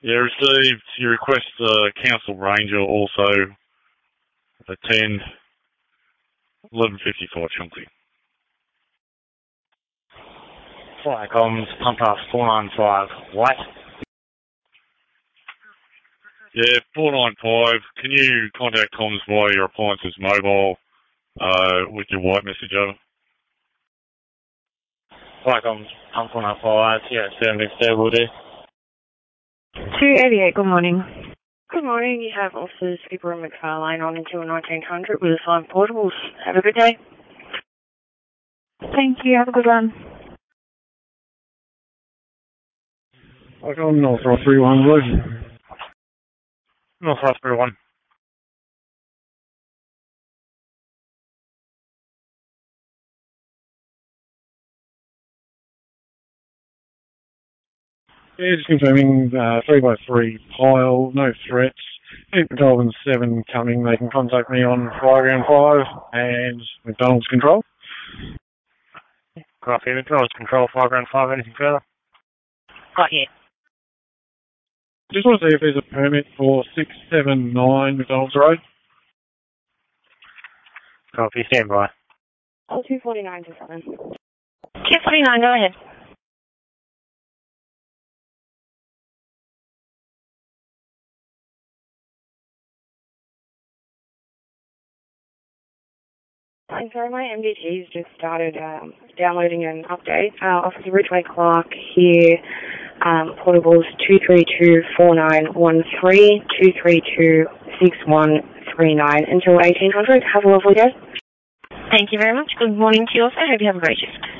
Yeah, received your request, Council Ranger also attend 11:55 Chunky. Flight comms, pump pass 495, white. Yeah, 495. Can you contact comms via your appliance's mobile with your white message over? Flight comms, pump 495, yeah, 7 will do. 288, good morning. Good morning, you have officers Skipper and McFarlane on until 1900 with 5 portables. Have a good day. Thank you, have a good one. I got North Ross 31 Blue. North Ross 31. Yeah, just confirming 3x3 pile, no threats. Keep Patrolman 7 coming, they can contact me on Fireground 5 and McDonald's Control. Copy, McDonald's Control, Fireground 5, anything further? Got you. Just want to see if there's a permit for 679 McDonald's Road. Copy, stand by. 249 to 7. 249, go ahead. I'm sorry, my MDT's just started downloading an update. Officer Ridgway Clark here, portables 2324913, 2326139 until 1800. Have a lovely day. Thank you very much. Good morning to you also. I hope you have a great shift.